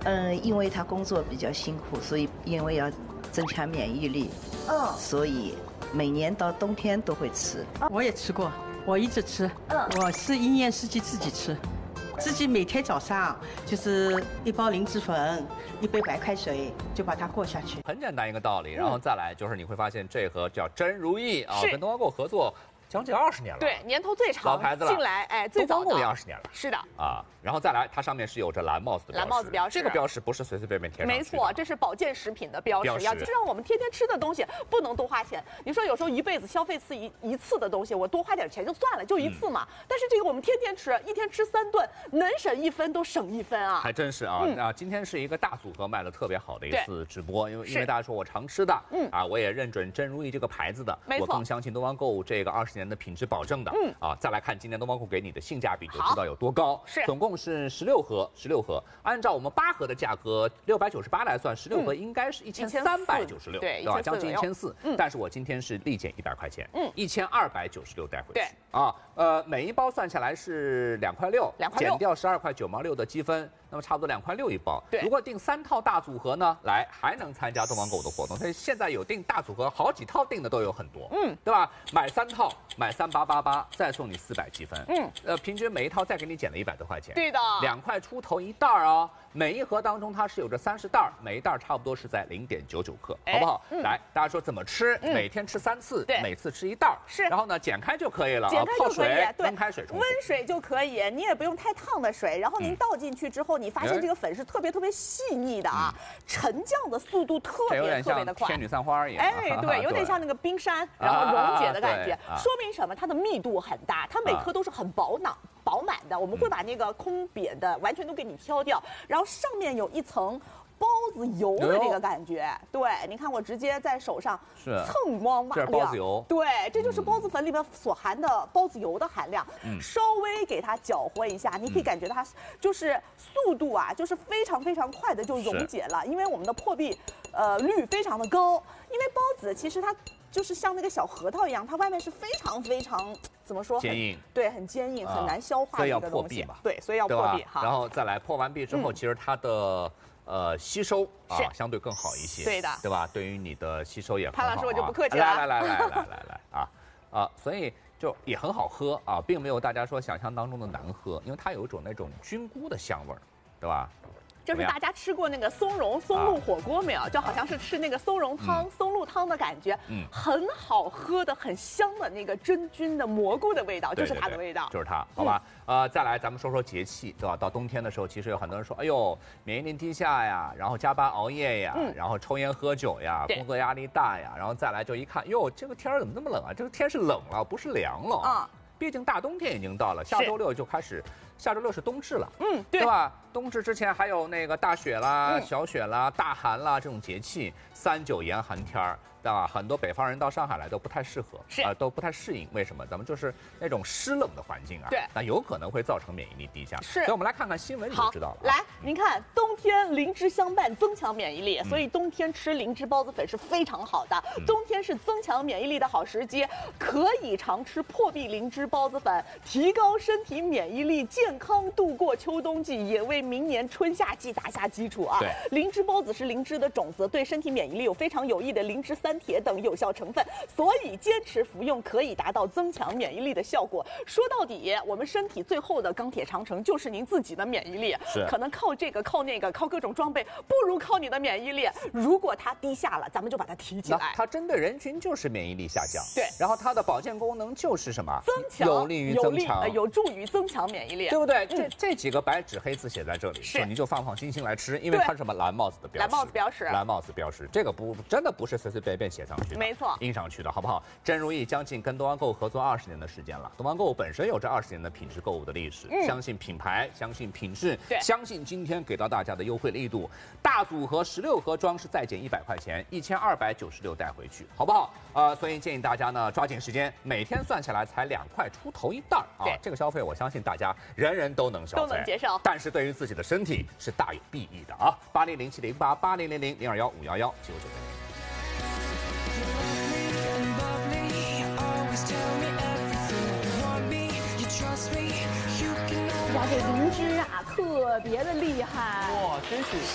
因为他工作比较辛苦，所以因为要增强免疫力，所以每年到冬天都会吃。 我也吃过，我一直吃，我是一年四季自己吃。自己每天早上就是1包灵芝粉，1杯白开水，就把它过下去。 很简单一个道理，然后再来就是你会发现这盒叫真如意啊，跟东方购合作将近20年了， 对，年头最长， 老牌子了， 进来最早的东方购也20年了， 是的啊，然后再来它上面是有着蓝帽子的标识， 蓝帽子标识， 这个标识不是随随便便贴上去的， 没错，这是保健食品的标识，要就是让我们天天吃的东西不能多花钱。你说有时候一辈子消费一次的东西，我多花点钱就算了，就一次嘛。但是这个我们天天吃，一天吃3顿，能省1分都省1分啊！ 还真是啊，那今天是一个大组合卖的特别好的一次直播，因为大家说我常吃的，我也认准真如意这个牌子的，我更相信东方购这个20年的品质保证的，再来看今天东方购给你的性价比就知道有多高，总共是16盒，按照我们8盒的价格698来算，16盒应该是1396，对吧？将近1400，但是我今天是立减100块钱，1296带回去，每一包算下来是2块6，减掉12块9毛6的积分。那么差不多2块6一包。对，如果订3套大组合呢，还能参加东方购的活动。所以现在有订大组合，好几套订的都有很多，对吧？买3套，买3888，再送你400积分，平均每一套再给你减了100多块钱。 对的 ，2块出头一袋啊。每一盒当中它是有着30袋，每一袋差不多是在0.99克，好不好？来，大家说怎么吃？每天吃3次，每次吃1袋， 是。 然后呢，剪开就可以了， 剪开就可以， 温开水冲， 温水就可以，你也不用太烫的水。然后您倒进去之后，你发现这个粉是特别细腻的啊，沉降的速度特别的快， 天女散花一样。 对，有点像那个冰山，然后溶解的感觉。说明什么？它的密度很大，它每颗都是很饱满的。我们会把那个空瘪的完全都给你挑掉，然后上面有一层包子油的这个感觉。对，你看我直接在手上蹭光瓦亮， 这是包子油。 对，这就是包子粉里面所含的包子油的含量。稍微给它搅和一下，你可以感觉它就是速度啊，就是非常快的就溶解了，因为我们的破壁率非常的高。因为包子其实它就是像那个小核桃一样，它外面是非常怎么说？ 坚硬。 对，很坚硬，很难消化的一个东西。对，所以要破壁哈。 然后再来破完壁之后，其实它的吸收相对更好一些。 对的， 对吧？对于你的吸收也很好。 潘老师我就不客气了。 来所以就也很好喝啊，并没有大家说想象当中的难喝，因为它有一种那种菌菇的香味儿，对吧？ 就是大家吃过那个松露火锅没有？就好像是吃那个松茸汤、松露汤的感觉，很好喝的、很香的那个真菌的蘑菇的味道，就是它的味道， 就是它，好吧？再来咱们说说节气，对吧？到冬天的时候，其实有很多人说，哎呦，免疫力低下呀，然后加班熬夜呀，然后抽烟喝酒呀，工作压力大呀，然后再来就一看，哟，这个天儿怎么那么冷啊？这个天是冷了，不是凉了啊。毕竟大冬天已经到了，下周6就开始，下周6是冬至了，对吧？冬至之前还有那个大雪啦、小雪啦、大寒啦这种节气，3、9严寒天儿，对吧？很多北方人到上海来都不太适合，都不太适应。为什么？咱们就是那种湿冷的环境啊，对，那有可能会造成免疫力低下。所以我们来看看新闻你就知道了。 来，您看，冬天灵芝相伴，增强免疫力，所以冬天吃灵芝包子粉是非常好的。冬天是增强免疫力的好时机，可以常吃破壁灵芝包子粉，提高身体免疫力，健康度过秋冬季，也为明年春夏季打下基础啊。灵芝包子是灵芝的种子，对身体免疫力有非常有益的灵芝3铁等有效成分，所以坚持服用可以达到增强免疫力的效果。说到底，我们身体最后的钢铁长城就是您自己的免疫力，可能靠这个靠那个靠各种装备，不如靠你的免疫力。如果它低下了，咱们就把它提起来。 它针对人群就是免疫力下降， 对， 然后它的保健功能就是什么？ 增强， 有利于增强， 有助于增强免疫力， 对不对？这几个白纸黑字写在这里，你就放心来吃，因为它是什么蓝帽子的标识，蓝帽子标识，这个真的不是随随便便写上去的， 没错， 印上去的好不好？真如意将近跟东方购合作20年的时间了，东方购本身有着20年的品质购物的历史，相信品牌，相信品质，相信今天给到大家的优惠力度，大组合16盒装是再减100块钱，1296带回去，好不好？所以建议大家呢抓紧时间，每天算下来才2块出头一袋啊，这个消费我相信大家人人都能消费， 都能接受， 但是对于自己的身体是大有裨益的啊！800708800002151199。 哇，这灵芝啊，特别的厉害！ 哇，真是。